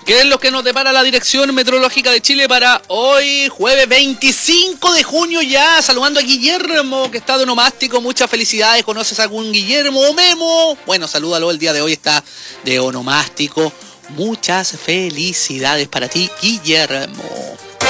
¿Qué es lo que nos depara la Dirección Meteorológica de Chile para hoy, jueves 25 de junio ya? Saludando a Guillermo, que está de onomástico. Muchas felicidades. ¿Conoces a algún Guillermo o Memo? Bueno, salúdalo, el día de hoy está de onomástico. Muchas felicidades para ti, Guillermo.